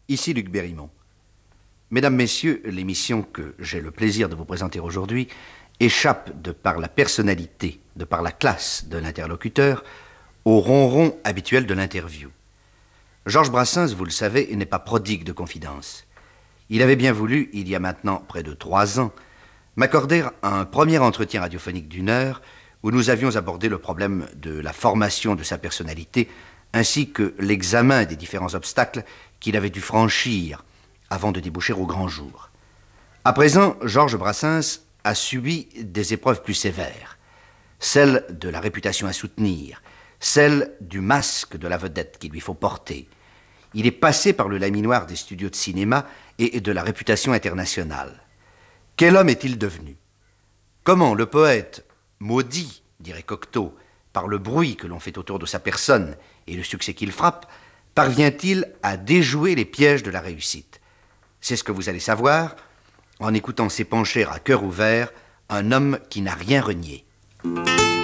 Ici Luc Bérimont. Mesdames, Messieurs, l'émission que j'ai le plaisir de vous présenter aujourd'hui échappe, de par la personnalité, de par la classe de l'interlocuteur, au ronron habituel de l'interview. Georges Brassens, vous le savez, n'est pas prodigue de confidences. Il avait bien voulu, il y a maintenant près de 3 ans, m'accorder un premier entretien radiophonique d'1 heure où nous avions abordé le problème de la formation de sa personnalité ainsi que l'examen des différents obstacles qu'il avait dû franchir avant de déboucher au grand jour. À présent, Georges Brassens a subi des épreuves plus sévères, celle de la réputation à soutenir, celle du masque de la vedette qu'il lui faut porter. Il est passé par le laminoir des studios de cinéma et de la réputation internationale. Quel homme est-il devenu? Comment le poète, maudit, dirait Cocteau, par le bruit que l'on fait autour de sa personne et le succès qu'il frappe, parvient-il à déjouer les pièges de la réussite? C'est ce que vous allez savoir en écoutant s'épancher à cœur ouvert un homme qui n'a rien renié.